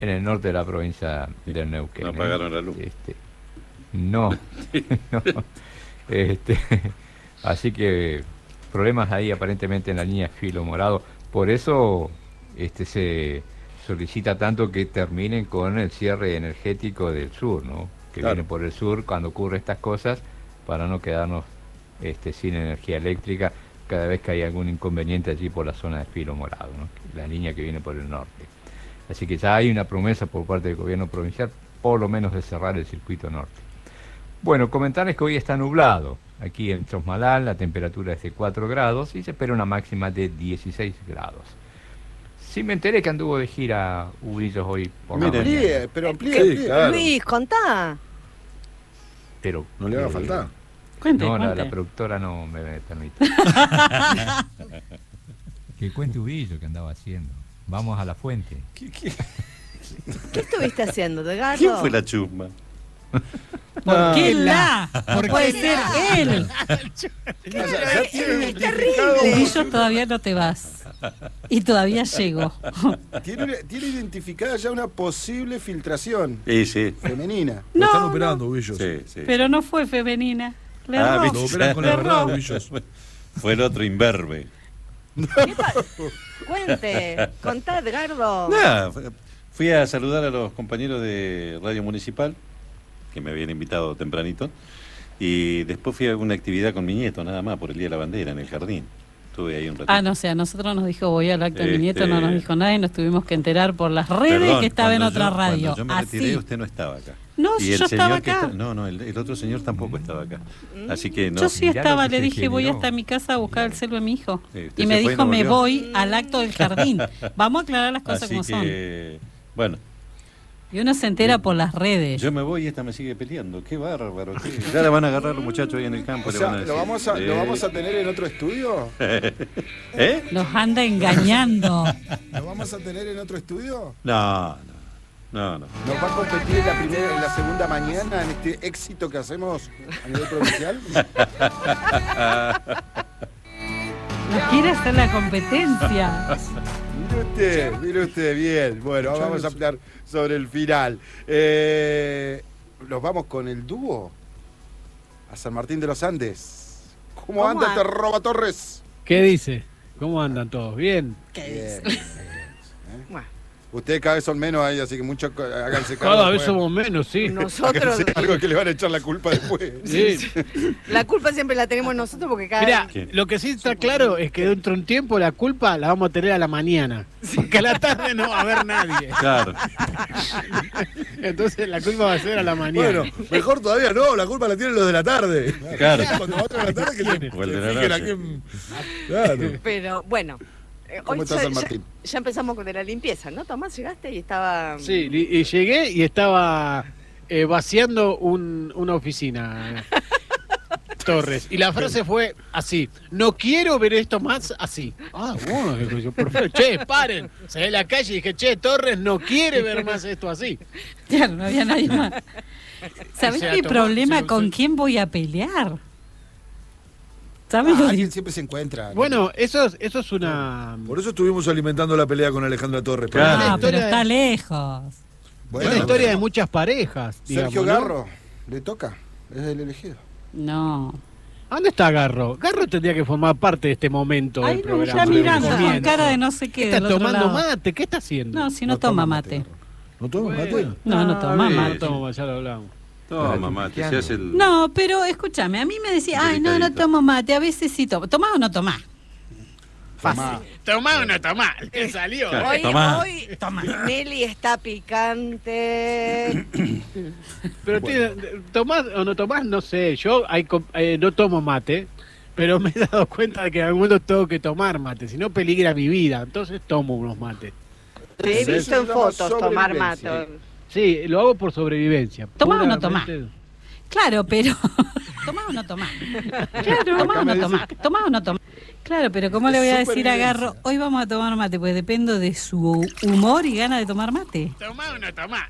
en el norte de la provincia de Neuquén. No apagaron la luz. No, no. Este, así que problemas ahí aparentemente en la línea filo morado. Por eso se solicita tanto que terminen con el cierre energético del sur, ¿no? Que Claro. viene por el sur cuando ocurren estas cosas, para no quedarnos sin energía eléctrica cada vez que hay algún inconveniente allí por la zona de filo morado, ¿no? La línea que viene por el norte. Así que ya hay una promesa por parte del gobierno provincial, por lo menos de cerrar el circuito norte. Bueno, comentarles que hoy está nublado. Aquí en Chosmalal la temperatura es de 4 grados y se espera una máxima de 16 grados. Sí me enteré que anduvo de gira Ubillos hoy por la Miren. mañana. Amplíe, pero amplíe. Sí, amplíe. claro. Luis, contá. Pero No le haga faltar. Cuente, no, cuente. la productora no me permite. Que cuente Ubillo que andaba haciendo. Vamos a la fuente. ¿Qué estuviste haciendo, Edgardo? ¿Quién fue la chusma? ¿Por qué la? ¿Por Puede qué ser él. Ya tiene es identificado. terrible. Y yo todavía no te vas. Y todavía llego. Tiene identificada ya una posible filtración Sí. femenina. Lo están No, operando, Ubillos. Sí. Pero no fue femenina. Le Ah, erró. ¿viste? Lo operan con la Le verdad, erró. Ubillos. Fue el otro imberbe. Cuente, contá, Edgardo. Nada, fui a saludar a los compañeros de Radio Municipal, que me habían invitado tempranito, y después fui a una actividad con mi nieto, nada más, por el Día de la Bandera, en el jardín. Estuve ahí un ratito. Ah, no sé, a nosotros nos dijo voy al acto de mi nieto, no nos dijo nada y nos tuvimos que enterar por las redes Perdón, que estaba en cuando otra yo- radio. Cuando yo me retiré, Así. usted no estaba acá. No, Y si el yo estaba señor que acá. no, el otro señor tampoco estaba acá. Así que no. Yo sí Mirá estaba, lo que le se dije voy generó. hasta mi casa a buscar el celo de mi hijo. Sí, usted Y me se fue y dijo no me volvió. voy al acto del jardín. Vamos a aclarar las cosas Así como son. que, bueno, Y uno se entera por las redes. yo me voy y esta me sigue peleando. Qué bárbaro. Ya la van a agarrar los muchachos ahí en el campo. O le sea, van a decir, ¿lo vamos a tener en otro estudio? ¿Eh? Los anda engañando. ¿Lo vamos a tener en otro estudio? No. ¿Nos va a competir en la segunda mañana en este éxito que hacemos a nivel provincial? Nos quiere hacer la competencia. Mire usted, bien. Bueno, vamos a hablar sobre el final. Nos vamos con el dúo a San Martín de los Andes. ¿Cómo anda este Roba Torres? ¿Qué dice? ¿Cómo andan todos? ¿Bien? ¿Qué Bien. dice? Bueno, Ustedes cada vez son menos ahí, así que mucho háganse cargo. Cada vez después. somos menos, sí. nosotros, Háganse cargo que le van a echar la culpa después. Sí. la culpa siempre la tenemos nosotros porque cada Mira, ¿Quién? lo que sí está claro es que dentro de un tiempo la culpa la vamos a tener a la mañana. Porque a la tarde no va a haber nadie. Claro. Entonces la culpa va a ser a la mañana. Bueno, mejor todavía no, la culpa la tienen los de la tarde. Claro. Cuando va a la tarde que te O el de la fijen a noche. quién. Claro. Pero bueno, ¿Cómo está San Martín? ya empezamos con de la limpieza, ¿no? Tomás, llegaste y estaba... Sí, y llegué y estaba vaciando una oficina. Torres. Y la frase fue así: no quiero ver esto más así. Ah, bueno, perfecto. Che, paren. Salí a la calle y dije, che, Torres no quiere ver más esto así. Claro, no había nadie más. ¿Sabés O sea, mi Tomás, problema sí, con sí. quién voy a pelear? ¿Sabes lo Alguien di- siempre se encuentra. Bueno, eso es una Por eso estuvimos alimentando la pelea con Alejandra Torres. Claro. Ah, la pero historia está de- lejos. Bueno, una historia de muchas parejas. Sergio digamos, ¿no? Garro, le toca, es el elegido. No. ¿Dónde está Garro? Garro tendría que formar parte de este momento Ay, del no, programa. ya mirando con Comienzo. cara de no sé qué. ¿Qué está del otro tomando lado. mate? ¿Qué está haciendo? No, si no toma mate. Garro. ¿No tomas mate? No, no toma bien. No mate. toma, ya lo hablamos. Toma, mamá, te se hace el. No, pero escúchame, a mí me decía, ay, no, no Delicadito. tomo mate, a veces sí tomo. ¿Tomás o no tomás? Tomá. ¿Tomá o no tomá? ¿Qué salió? Claro. Hoy, Tomá. hoy Nelly está picante. Pero ¿tomás o no tomás? No sé. Yo no tomo mate, pero me he dado cuenta de que en algún momento tengo que tomar mate, si no peligra mi vida. Entonces tomo unos mates. Te he Eso visto en se llama fotos tomar sobrevivencia. mate. Sí, lo hago por sobrevivencia. ¿Tomás o no tomás? Puramente. Claro, pero. ¿Tomás o no tomás? Claro, ¿tomás o no tomás? ¿Tomás o no tomás? Claro, pero ¿cómo le voy a decir a Garro? Hoy vamos a tomar mate, pues dependo de su humor y ganas de tomar mate. ¿Tomás o no tomás?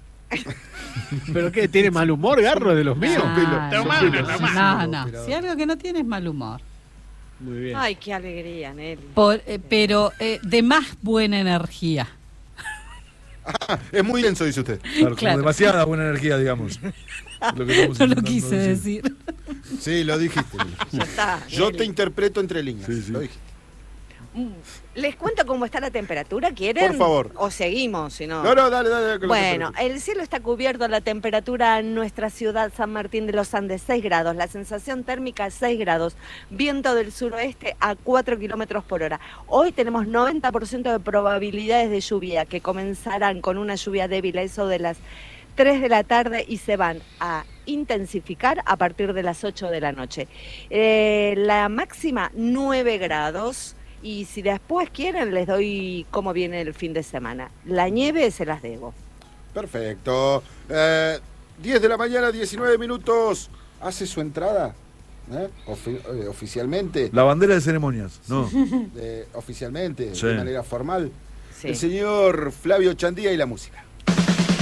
¿Pero qué? ¿Tiene mal humor, Garro, de los míos? Ah, Tomá no, o no tomás. no. Si algo que no tiene es mal humor. Muy bien. Ay, qué alegría, Nelly. Pero de más buena energía. Es muy denso, dice usted. Claro, Claro. como demasiada buena energía, digamos. Lo que estamos No lo intentando quise decir. Sí, lo dijiste. Ya está. Yo Nelly. te interpreto entre líneas. Sí, sí. Lo dijiste. ¿Les cuento cómo está la temperatura? ¿Quieren? Por favor. O seguimos, si no. No, dale. Con la Bueno, temperatura. el cielo está cubierto, la temperatura en nuestra ciudad San Martín de los Andes 6 grados, la sensación térmica 6 grados, viento del suroeste a 4 kilómetros por hora. Hoy tenemos 90% de probabilidades de lluvia, que comenzarán con una lluvia débil a eso de las 3 de la tarde y se van a intensificar a partir de las 8 de la noche. La máxima 9 grados. Y si después quieren, les doy cómo viene el fin de semana. La nieve se las debo. Perfecto. 10 de la mañana, 19 minutos. ¿Hace su entrada? Oficialmente. La bandera de ceremonias, ¿no? Oficialmente, Sí. de manera formal. Sí. El señor Flavio Chandía y la música.